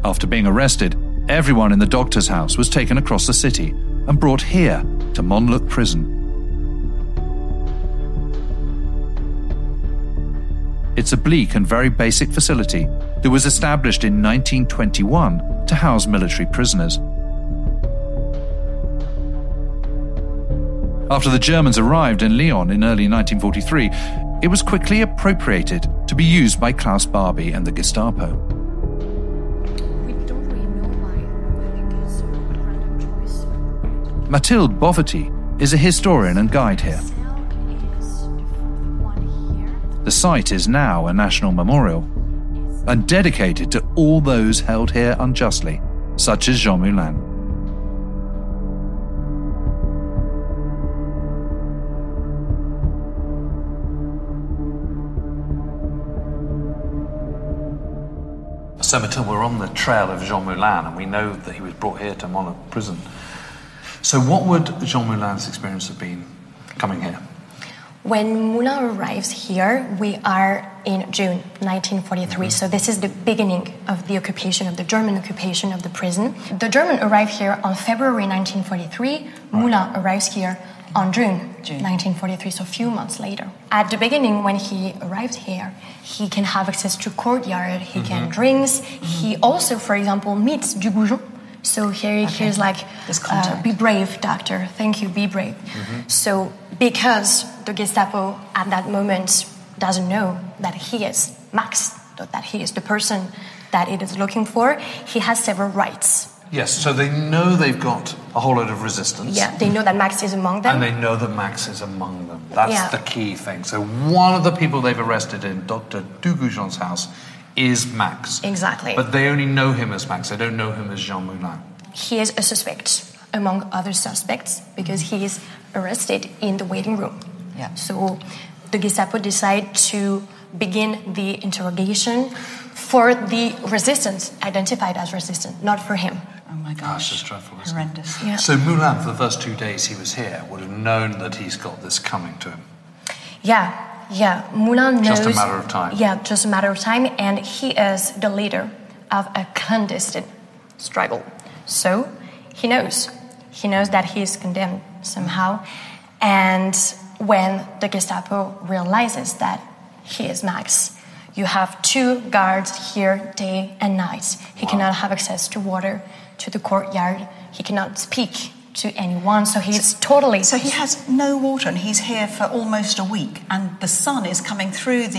After being arrested, everyone in the doctor's house was taken across the city and brought here to Montluc prison. It's a bleak and very basic facility that was established in 1921 to house military prisoners. After the Germans arrived in Lyon in early 1943, it was quickly appropriated to be used by Klaus Barbie and the Gestapo. We don't really know why. I think it's a random choice. Mathilde Boverty is a historian and guide here. The site is now a national memorial and dedicated to all those held here unjustly, such as Jean Moulin. So, Mathilde, we're on the trail of Jean Moulin, and we know that he was brought here to Montluc prison. So what would Jean Moulin's experience have been coming here? When Moulin arrives here, we are in June 1943, so this is the beginning of the occupation, of the German occupation of the prison. The German arrived here on February 1943, Moulin arrives here on June 1943, so a few months later. At the beginning, when he arrived here, he can have access to courtyard, he can drinks, he also, for example, meets Dugoujon. So here's like, be brave, doctor, thank you, be brave. So because the Gestapo at that moment doesn't know that he is Max, that he is the person that it is looking for, he has several rights. Yes, so they know they've got a whole load of resistance. Yeah, they know that Max is among them. And they know that Max is among them. That's the key thing. So one of the people they've arrested in Dr. Dugoujon's house is Max. Exactly. But they only know him as Max. They don't know him as Jean Moulin. He is a suspect among other suspects because he is arrested in the waiting room. Yeah. So the Gestapo decide to begin the interrogation for the resistance, identified as resistant, not for him. Oh my gosh. That's dreadful, isn't Horrendous. Yeah. So Moulin, for the first 2 days he was here, would have known that he's got this coming to him. Yeah. Moulin knows. Just a matter of time. Yeah, just a matter of time, and he is the leader of a clandestine struggle. So he knows that he is condemned somehow, and when the Gestapo realizes that he is Max, you have 2 guards here day and night. He cannot have access to water, to the courtyard. He cannot speak to anyone, so he's totally... So he has no water, and he's here for almost a week, and the sun is coming through the